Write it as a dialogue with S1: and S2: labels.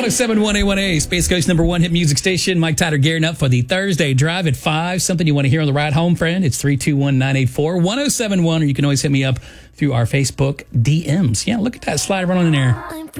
S1: 1071 A1A, Space Coast #1 hit music station. Mike Tyler gearing up for the Thursday drive at 5. Something you want to hear on the ride home, friend? It's 321-984-1071, or you can always hit me up through our Facebook DMs. Yeah, look at that slide right on in there.